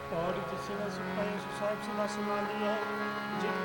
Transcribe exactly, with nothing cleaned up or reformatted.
ਪੌੜੀ ਜਿਸੇ ਦਾ ਸੁਪਾਏ ਸੁ ਸਾਹਿਬ ਸਦਾ ਸਮਾਲੀ ਹੈ। ਜੇ